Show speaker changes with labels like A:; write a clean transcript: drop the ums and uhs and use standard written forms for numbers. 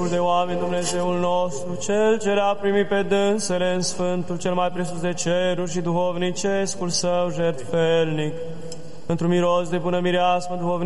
A: făcut de oameni, Dumnezeul nostru, Cel ce le-a primit pe dânsele în Sfântul cel mai presus de ceruri și duhovnicescul Său jertfelnic, într-un miros de bună mireasmă duhovnicească,